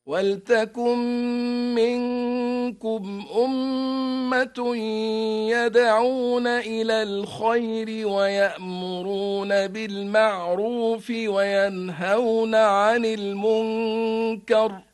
وَلْتَكُن مِّنكُمْ أُمَّةٌ يَدْعُونَ إِلَى الْخَيْرِ وَيَأْمُرُونَ بِالْمَعْرُوفِ وَيَنْهَوْنَ عَنِ الْمُنكَرِ